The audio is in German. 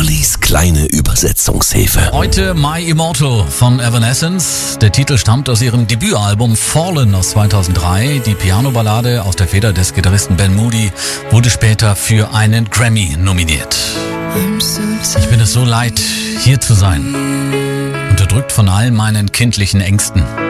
Ollis kleine Übersetzungshilfe. Heute My Immortal von Evanescence. Der Titel stammt aus ihrem Debütalbum Fallen aus 2003. Die Piano-Ballade aus der Feder des Gitarristen Ben Moody wurde später für einen Grammy nominiert. Ich bin es so leid, hier zu sein. Unterdrückt von all meinen kindlichen Ängsten.